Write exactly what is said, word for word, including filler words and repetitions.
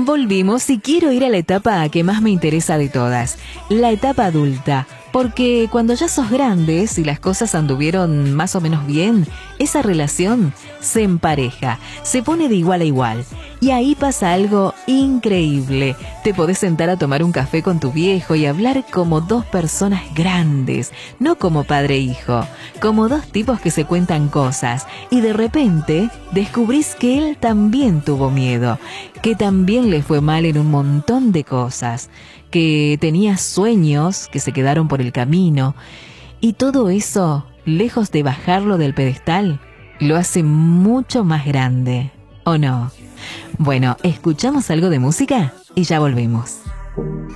Volvimos y quiero ir a la etapa que más me interesa de todas, la etapa adulta. Porque cuando ya sos grandes y las cosas anduvieron más o menos bien, esa relación se empareja, se pone de igual a igual. Y ahí pasa algo increíble. Te podés sentar a tomar un café con tu viejo y hablar como dos personas grandes, no como padre e hijo, como dos tipos que se cuentan cosas. Y de repente descubrís que él también tuvo miedo, que también le fue mal en un montón de cosas, que tenía sueños que se quedaron por el camino, y todo eso, lejos de bajarlo del pedestal, lo hace mucho más grande, ¿o no? Bueno, escuchamos algo de música y ya volvemos.